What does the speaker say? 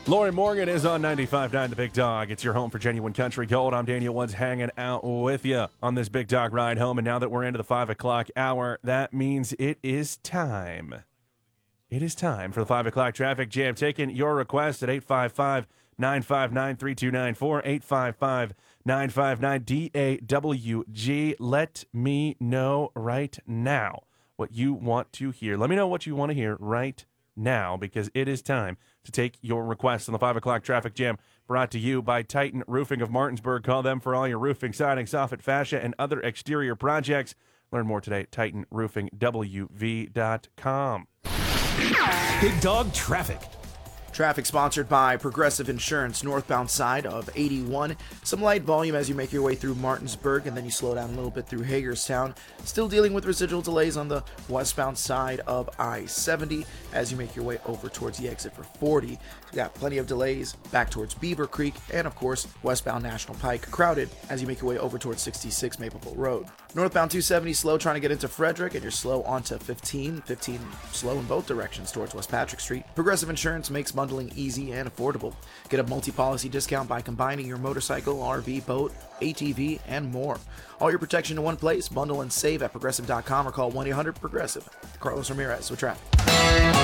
Lori Morgan is on 95.9 The Big Dog. It's your home for genuine country gold. I'm Daniel Woods hanging out with you on this Big Dog ride home. And now that we're into the 5 o'clock hour, that means it is time. It is time for the 5 o'clock traffic jam. Taking your request at 855-959-3294, 855-959-DAWG. Let me know right now what you want to hear. Let me know what you want to hear right now, because it is time to take your requests on the 5 o'clock traffic jam, brought to you by Titan Roofing of Martinsburg. Call them for all your roofing, siding, soffit, fascia, and other exterior projects. Learn more today at TitanRoofingWV.com. Big Dog Traffic. Traffic sponsored by Progressive Insurance, northbound side of 81. Some light volume as you make your way through Martinsburg, and then you slow down a little bit through Hagerstown. Still dealing with residual delays on the westbound side of I-70 as you make your way over towards the exit for 40. You got plenty of delays back towards Beaver Creek, and of course, westbound National Pike crowded as you make your way over towards 66 Mapleville Road. Northbound 270 slow trying to get into Frederick, and you're slow onto 15 slow in both directions towards West Patrick Street. Progressive Insurance makes bundling easy and affordable. Get a multi-policy discount by combining your motorcycle, RV, boat, ATV, and more. All your protection in one place. Bundle and save at progressive.com or call 1-800-PROGRESSIVE. Carlos Ramirez with traffic.